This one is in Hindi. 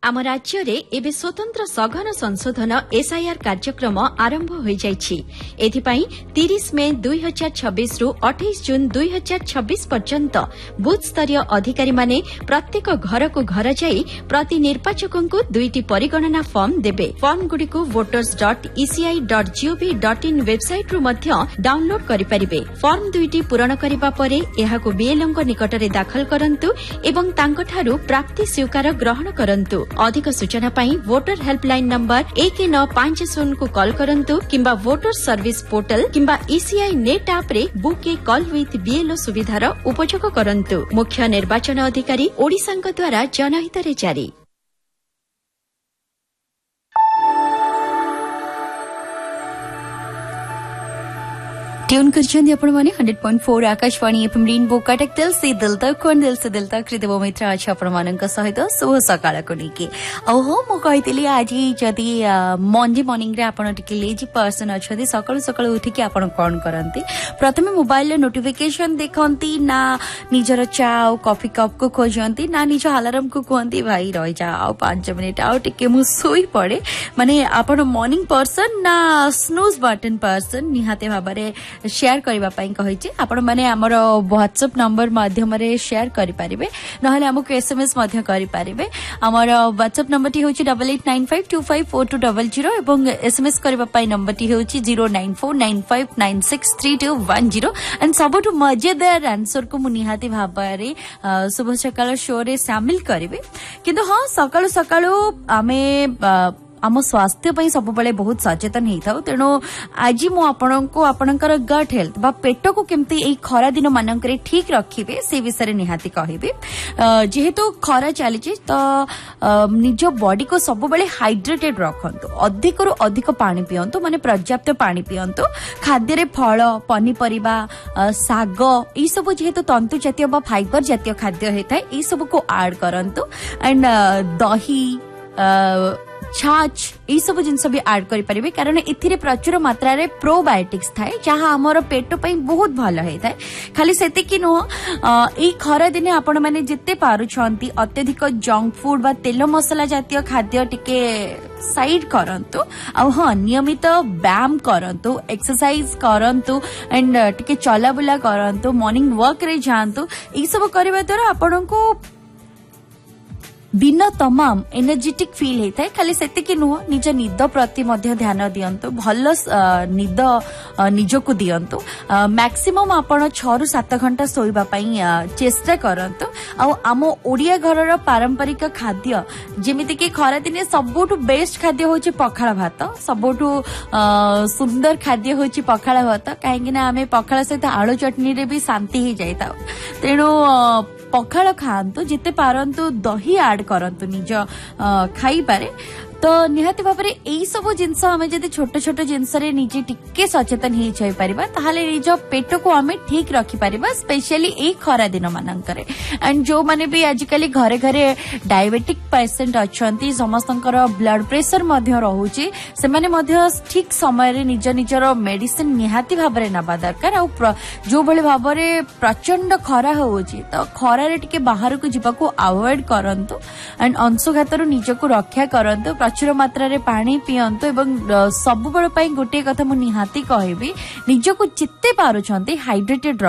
आम राज्य रे एबे स्वतंत्र सघन संशोधन एसआईआर कार्यक्रम आरंभ हो जाइछि। एथिपाई 30 मे 2026 रु 28 जून 2026 पर्यंत बूथ स्तरीय अधिकारी माने प्रत्येक घर को घर जाई प्रति निर्वाचकों को 2टी परिगणना फॉर्म देबे। फॉर्म गुडी को voters.eci.gov.in वेबसाइट रु मध्य डाउनलोड करि परिबे। फॉर्म 2टी पूरण करिबा परे एहाको बीएलओ निकटरे दाखल करंतु एवं तांकठारु प्राप्ति स्वीकार ग्रहण करंतु। अधिक सूचना पाई वोटर हेल्पलाइन नंबर 1950 को कॉल करंतु किंबा वोटर सर्विस पोर्टल किंबा ईसीआई नेट ऐप रे book A call with BLO सुविधार उपयोग करंतु। मुख्य निर्वाचन अधिकारी ओडिशांक द्वारा जनहित रे जारी। ट्यून करछन्ती आपण माने 100.4 आकाशवाणी एफएम रेनबो कटक दिल से दिल तक हृदय मित्र अछि आपण मानक सहित शुभ सकाळ को नेकी। ओहो मो कहितली आज जदी मंडे मॉर्निंग रे आपण टिके लेजी पर्सन अछथि सकाळ सकाळ उठी के आपण कोन करंती प्रथमे मोबाइल रे नोटिफिकेशन देखंती ना निजर चाउ कॉफी कप को खोजंती ना निज अलार्म को कहंती भाई रहि जा आ 5 मिनिट आ टिके मु सोई पड़े माने आपण मॉर्निंग पर्सन ना स्नूज बटन पर्सन निहाते भाबरे शेयर करबा पई कहिछि। आपण माने हमर व्हाट्सएप नंबर माध्यम रे शेयर करि परिबे नहले हमको एसएमएस मध्य करि परिबे। हमर व्हाट्सएप नंबर टी होछि 8895254200 एवं एसएमएस करबा पई नंबर टी होछि 09495963210 एंड सबटु मजेदार आंसर को मुनिहाती भाबरे शुभ सकाळ शो रे शामिल करिवे। किंतु हां सकाळ सकाळ आमे आम स्वास्थ्य पई सब बेले बहुत सचेतन हेई थाउ। तेनो आज मु आपनको आपनकर गट हेल्थ बा पेट को केमती एई खरा दिन मानक रे ठीक रखिबे से विषय रे निहाती कहिबे। जेहेतु खरा चली छि तो निजो बॉडी को सब बेले हाइड्रेटेड रखंतु। अधिक रु अधिक पानी पियंतु माने पर्याप्त पानी पियंतु। खाद्य रे फल पनीपरिबा साग ई सब जेहेतु तंतु जातीय बा फाइबर जातीय खाद्य हेताय ई सब को ऐड करंतु एंड दही छाछ ई सब जिनस भी ऐड करि परिबे कारण इथिरे प्रचुर मात्रा रे प्रोबायोटिक्स थाए जहां हमर पेट पई बहुत भलो हे थाए। खाली सेते कि नो ई खरा दिने आपण माने जिते पारु छंती अत्यधिक जंक फूड बा तेल मसाला जातीय खाद्य टिके साइड करंतु आ हां नियमित व्यायाम करंतु एक्सरसाइज करंतु एंड टिके चला बुला करंतु मॉर्निंग वॉक रे जांतु ई सब करबा द्वारा आपनको दिन तमाम एनर्जेटिक फील होता है। खाली सेति कि नुह निज निद प्रति मध्य ध्यान दियंतु भल निद निजको दियंतु मैक्सिमम आपण 6 रु 7 घंटा सोइबा पई चेष्टा करंतु। आ आम ओडिया घरर पारंपरिक खाद्य जेमिति कि खरा दिने सबुठु बेस्ट खाद्य होची पखाळ भात। सबुठु सुंदर खाद्य होची पखाळ भात काहेकि ना आमे पखाळ सहित आळू चटनी रे भी शांति ही जाइता। तेणु पखाळ खांतु जिते पारंतु दही ऐड करंतु निज खाई पारे तो निहाती भाबरे एई सब जिंस हमें जदी छोट छोट जिंस रे निजे टिके सचेतन ही जाई परिबा ताहाले निज पेट को हमें ठीक रखि परिबा स्पेशली एई खरा दिन मानंकरे। एंड जो माने भी आजिकली घरे घरे डायबिटिक पेशेंट अछंती समस्तंकर ब्लड प्रेशर मध्य रहउची से माने मध्य ठीक समय रे निज निजर मेडिसिन निहाती भाबरे नबा दरकार। आ जो भले भाबरे प्रचंड खरा होउची तो खरा रे टिके बाहर को जिबा को अवॉइड करंतु एंड अंशुघातरु निजको रक्षा करंतु। प्रचुर मात्रा रे पानी पियंतु एवं सब बेले पई गोटे कथा मु निहाती कहबी निजको जिते पारुछंती हाइड्रेटेड